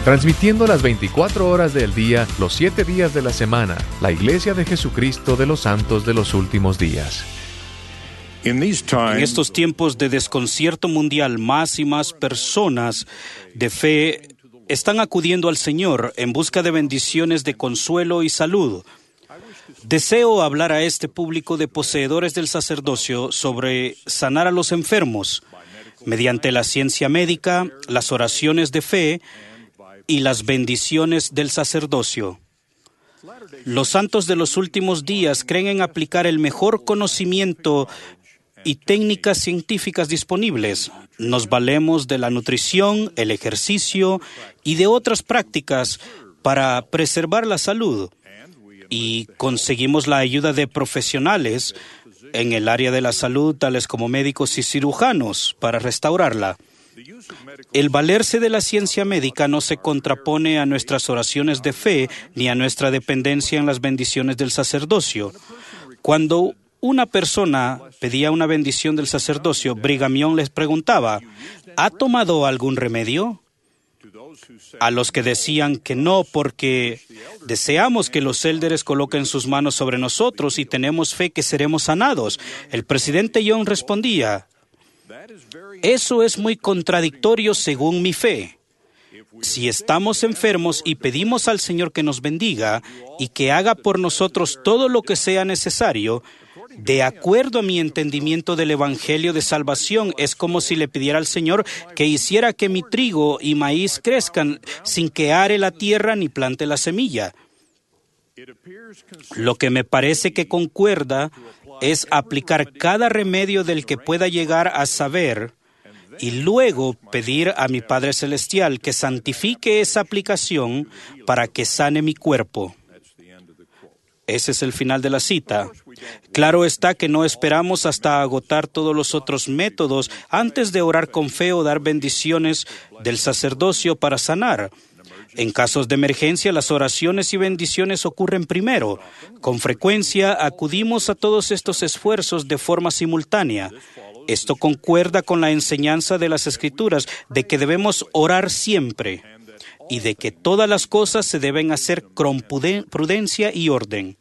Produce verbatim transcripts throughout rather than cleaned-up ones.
Transmitiendo las veinticuatro horas del día, los siete días de la semana, la Iglesia de Jesucristo de los Santos de los Últimos Días. En estos tiempos de desconcierto mundial, más y más personas de fe están acudiendo al Señor en busca de bendiciones de consuelo y salud. Deseo hablar a este público de poseedores del sacerdocio sobre sanar a los enfermos mediante la ciencia médica, las oraciones de fe y las bendiciones del sacerdocio. Los santos de los últimos días creen en aplicar el mejor conocimiento y técnicas científicas disponibles. Nos valemos de la nutrición, el ejercicio y de otras prácticas para preservar la salud. Y conseguimos la ayuda de profesionales en el área de la salud, tales como médicos y cirujanos, para restaurarla. El valerse de la ciencia médica no se contrapone a nuestras oraciones de fe ni a nuestra dependencia en las bendiciones del sacerdocio. Cuando una persona pedía una bendición del sacerdocio, Brigham Young les preguntaba, ¿ha tomado algún remedio? A los que decían que no, porque deseamos que los élderes coloquen sus manos sobre nosotros y tenemos fe que seremos sanados. El presidente Young respondía, eso es muy contradictorio según mi fe. Si estamos enfermos y pedimos al Señor que nos bendiga y que haga por nosotros todo lo que sea necesario, de acuerdo a mi entendimiento del Evangelio de Salvación, es como si le pidiera al Señor que hiciera que mi trigo y maíz crezcan sin que are la tierra ni plante la semilla. Lo que me parece que concuerda es aplicar cada remedio del que pueda llegar a saber y luego pedir a mi Padre Celestial que santifique esa aplicación para que sane mi cuerpo. Ese es el final de la cita. Claro está que no esperamos hasta agotar todos los otros métodos antes de orar con fe o dar bendiciones del sacerdocio para sanar. En casos de emergencia, las oraciones y bendiciones ocurren primero. Con frecuencia acudimos a todos estos esfuerzos de forma simultánea. Esto concuerda con la enseñanza de las Escrituras de que debemos orar siempre y de que todas las cosas se deben hacer con prudencia y orden.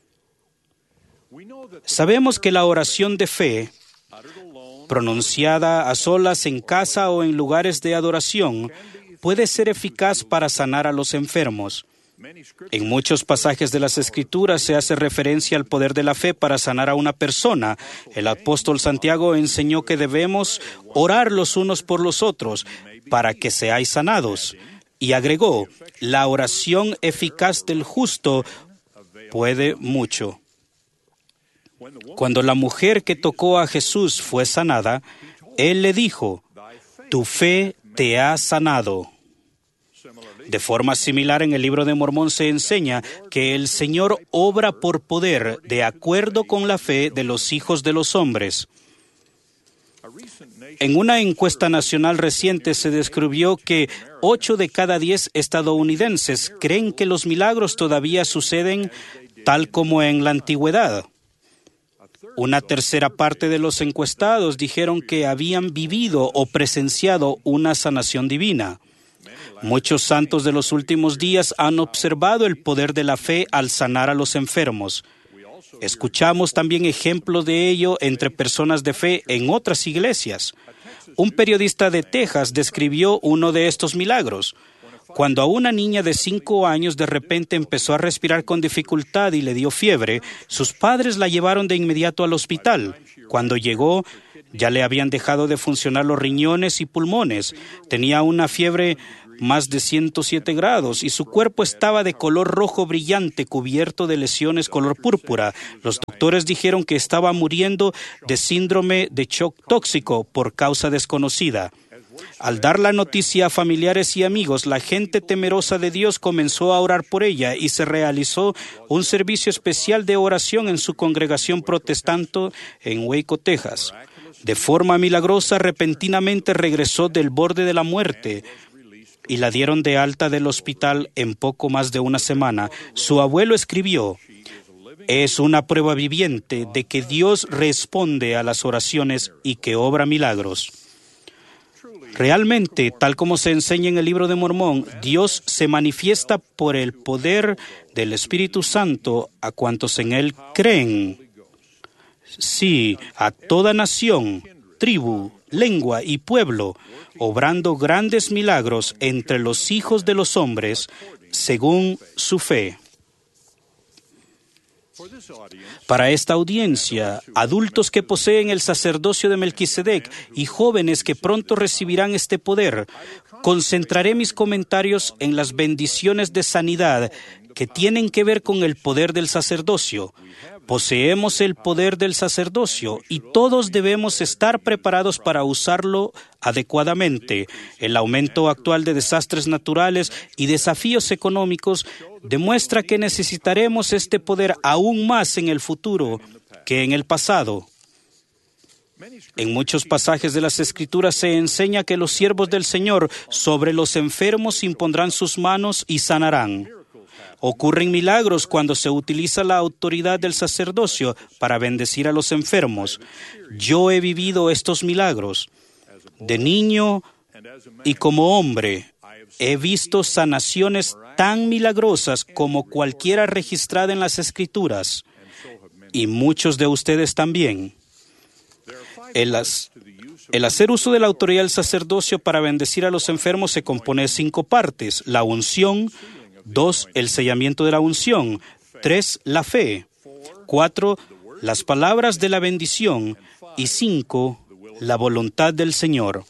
Sabemos que la oración de fe, pronunciada a solas en casa o en lugares de adoración, puede ser eficaz para sanar a los enfermos. En muchos pasajes de las Escrituras se hace referencia al poder de la fe para sanar a una persona. El apóstol Santiago enseñó que debemos orar los unos por los otros para que seáis sanados. Y agregó, la oración eficaz del justo puede mucho. Cuando la mujer que tocó a Jesús fue sanada, él le dijo, tu fe te ha sanado. De forma similar, en el Libro de Mormón se enseña que el Señor obra por poder de acuerdo con la fe de los hijos de los hombres. En una encuesta nacional reciente se descubrió que ocho de cada diez estadounidenses creen que los milagros todavía suceden tal como en la antigüedad. Una tercera parte de los encuestados dijeron que habían vivido o presenciado una sanación divina. Muchos santos de los últimos días han observado el poder de la fe al sanar a los enfermos. Escuchamos también ejemplos de ello entre personas de fe en otras iglesias. Un periodista de Texas describió uno de estos milagros. Cuando a una niña de cinco años de repente empezó a respirar con dificultad y le dio fiebre, sus padres la llevaron de inmediato al hospital. Cuando llegó, ya le habían dejado de funcionar los riñones y pulmones. Tenía una fiebre más de ciento siete grados y su cuerpo estaba de color rojo brillante cubierto de lesiones color púrpura. Los doctores dijeron que estaba muriendo de síndrome de shock tóxico por causa desconocida. Al dar la noticia a familiares y amigos, la gente temerosa de Dios comenzó a orar por ella y se realizó un servicio especial de oración en su congregación protestante en Waco, Texas. De forma milagrosa, repentinamente regresó del borde de la muerte y la dieron de alta del hospital en poco más de una semana. Su abuelo escribió, es una prueba viviente de que Dios responde a las oraciones y que obra milagros. Realmente, tal como se enseña en el Libro de Mormón, Dios se manifiesta por el poder del Espíritu Santo a cuantos en Él creen. Sí, a toda nación, tribu, lengua y pueblo, obrando grandes milagros entre los hijos de los hombres, según su fe. Para esta audiencia, adultos que poseen el sacerdocio de Melquisedec y jóvenes que pronto recibirán este poder, concentraré mis comentarios en las bendiciones de sanidad que tienen que ver con el poder del sacerdocio. Poseemos el poder del sacerdocio y todos debemos estar preparados para usarlo adecuadamente. El aumento actual de desastres naturales y desafíos económicos demuestra que necesitaremos este poder aún más en el futuro que en el pasado. En muchos pasajes de las Escrituras se enseña que los siervos del Señor sobre los enfermos impondrán sus manos y sanarán. Ocurren milagros cuando se utiliza la autoridad del sacerdocio para bendecir a los enfermos. Yo he vivido estos milagros. De niño y como hombre, he visto sanaciones tan milagrosas como cualquiera registrada en las Escrituras. Y muchos de ustedes también. El, as, el hacer uso de la autoridad del sacerdocio para bendecir a los enfermos se compone de cinco partes: la unción. Dos, el sellamiento de la unción. Tres, la fe. Cuatro, las palabras de la bendición. Y cinco, la voluntad del Señor.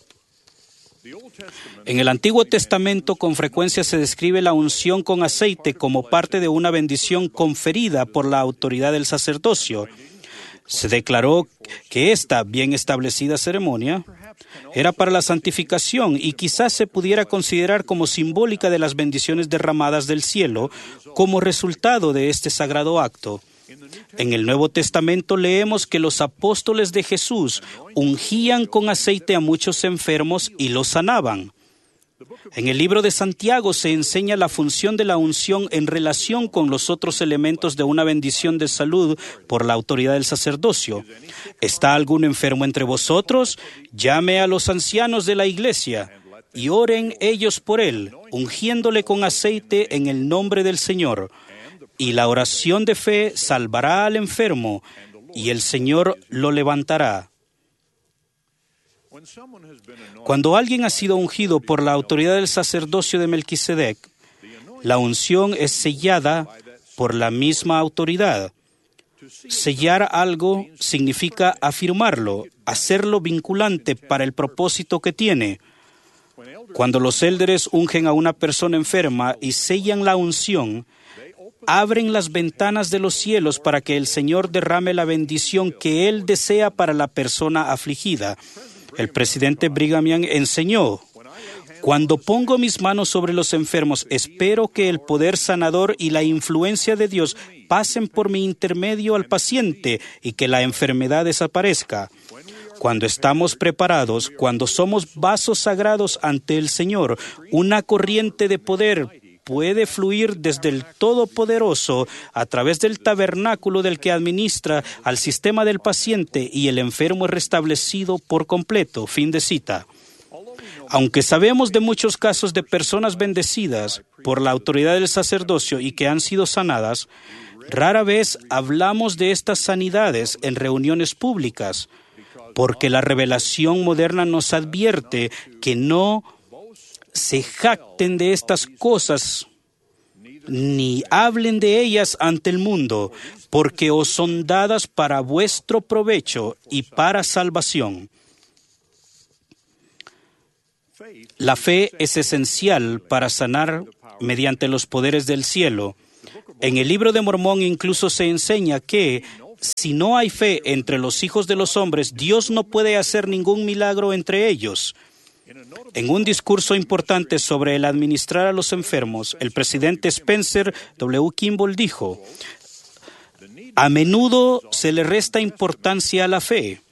En el Antiguo Testamento con frecuencia se describe la unción con aceite como parte de una bendición conferida por la autoridad del sacerdocio. Se declaró que esta bien establecida ceremonia era para la santificación y quizás se pudiera considerar como simbólica de las bendiciones derramadas del cielo como resultado de este sagrado acto. En el Nuevo Testamento leemos que los apóstoles de Jesús ungían con aceite a muchos enfermos y los sanaban. En el libro de Santiago se enseña la función de la unción en relación con los otros elementos de una bendición de salud por la autoridad del sacerdocio. ¿Está algún enfermo entre vosotros? Llame a los ancianos de la iglesia y oren ellos por él, ungiéndole con aceite en el nombre del Señor. Y la oración de fe salvará al enfermo, y el Señor lo levantará. Cuando alguien ha sido ungido por la autoridad del sacerdocio de Melquisedec, la unción es sellada por la misma autoridad. Sellar algo significa afirmarlo, hacerlo vinculante para el propósito que tiene. Cuando los élderes ungen a una persona enferma y sellan la unción, abren las ventanas de los cielos para que el Señor derrame la bendición que Él desea para la persona afligida. El presidente Brigham Young enseñó: cuando pongo mis manos sobre los enfermos, espero que el poder sanador y la influencia de Dios pasen por mi intermedio al paciente y que la enfermedad desaparezca. Cuando estamos preparados, cuando somos vasos sagrados ante el Señor, una corriente de poder puede fluir desde el Todopoderoso a través del tabernáculo del que administra al sistema del paciente y el enfermo es restablecido por completo. Fin de cita. Aunque sabemos de muchos casos de personas bendecidas por la autoridad del sacerdocio y que han sido sanadas, rara vez hablamos de estas sanidades en reuniones públicas, porque la revelación moderna nos advierte que no se jacten de estas cosas, ni hablen de ellas ante el mundo, porque os son dadas para vuestro provecho y para salvación. La fe es esencial para sanar mediante los poderes del cielo. En el Libro de Mormón incluso se enseña que si no hay fe entre los hijos de los hombres, Dios no puede hacer ningún milagro entre ellos. En un discurso importante sobre el administrar a los enfermos, el presidente Spencer W. Kimball dijo: a menudo se le resta importancia a la fe.